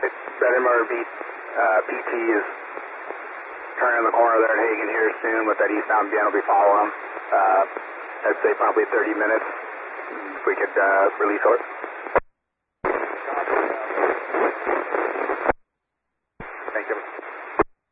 That MRB PT is turning the corner there at Hagen here soon, but that eastbound bin will be following them. I'd say probably 30 minutes if we could release it.